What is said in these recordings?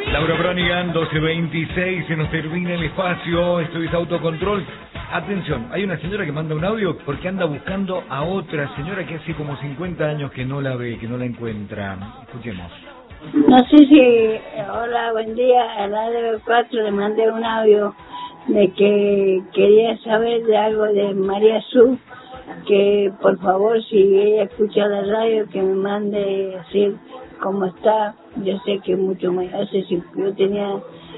Laura Branigan, 12:26, se nos termina el espacio, esto es Autocontrol. Atención, hay una señora que manda un audio porque anda buscando a otra señora que hace como 50 años que no la ve, que no la encuentra. Escuchemos. No sé si, hola, buen día, a la ADB4 le mandé un audio de que quería saber de algo de María Su, que por favor, si ella escucha la radio, que me mande decir cómo está. Yo sé que mucho me hace, si yo tenía,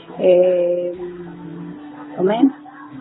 ¿amén?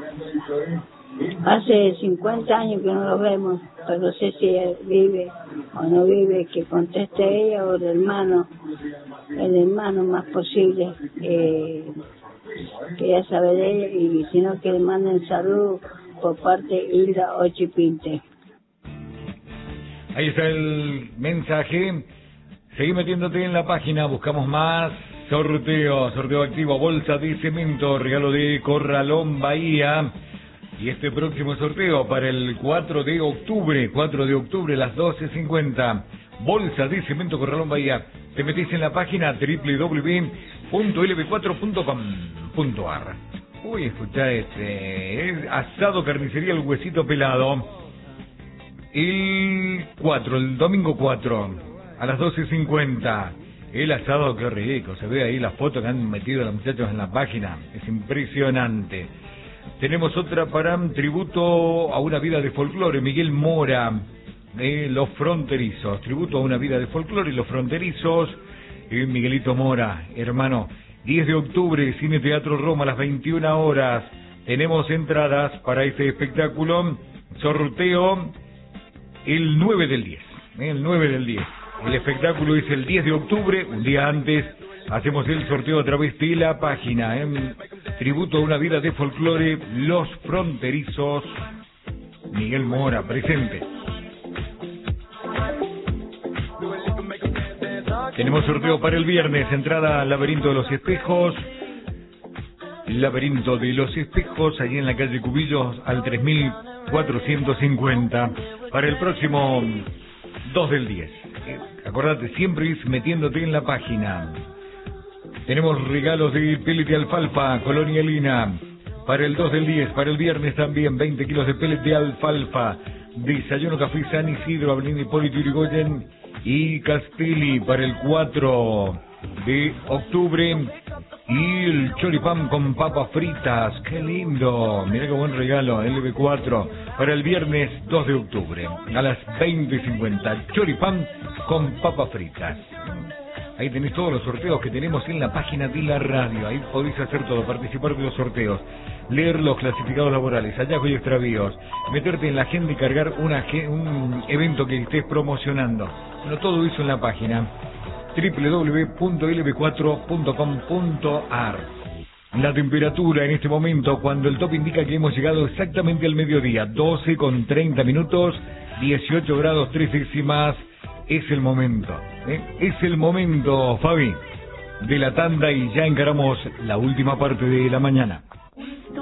Hace 50 años que no lo vemos, pero no sé si ella vive o no vive, que conteste ella o el hermano más posible, que ya sabe de ella, y si no, que le manden salud por parte de Hilda Ochipinte. Ahí está el mensaje. Seguí metiéndote en la página, buscamos más sorteo activo, bolsa de cemento, regalo de Corralón Bahía. Y este próximo sorteo para el 4 de octubre, las 12:50, bolsa de cemento Corralón Bahía. Te metís en la página www.lb4.com.ar. Uy, escuchá es asado carnicería El Huesito Pelado. El domingo 4, a las 12:50. El asado, qué rico, se ve ahí la foto que han metido los muchachos en la página, es impresionante. Tenemos otra para tributo a una vida de folclore, Miguel Mora, Los Fronterizos, tributo a una vida de folclore y Los Fronterizos, Miguelito Mora, hermano. 10 de octubre, Cine Teatro Roma, a las 21 horas, tenemos entradas para este espectáculo, sorteo el 9 del 10, el 9 del 10. El espectáculo es el 10 de octubre, un día antes. Hacemos el sorteo a través de la página, tributo a una vida de folclore, Los Fronterizos, Miguel Mora, presente. Tenemos sorteo para el viernes, entrada al Laberinto de los Espejos, allí en la calle Cubillos, al 3450, para el próximo 2 del 10. Acordate, siempre ir metiéndote en la página. Tenemos regalos de pellet de alfalfa, Colonia Lina, para el 2 del 10, para el viernes también, 20 kilos de pellet de alfalfa, desayuno café San Isidro, Avenida Hipólito Yrigoyen y Castelli, para el 4 de octubre, y el choripán con papas fritas, qué lindo, mirá qué buen regalo, LB4, para el viernes 2 de octubre, a las 20:50, choripán con papas fritas. Ahí tenés todos los sorteos que tenemos en la página de la radio. Ahí podéis hacer todo, participar de los sorteos, leer los clasificados laborales, hallazgos y extravíos, meterte en la agenda y cargar un evento que estés promocionando. Bueno, todo eso en la página www.lb4.com.ar. La temperatura en este momento, cuando el top indica que hemos llegado exactamente al mediodía, 12:30, 18 grados 3 décimas. Es el momento, Fabi, de la tanda, y ya encaramos la última parte de la mañana.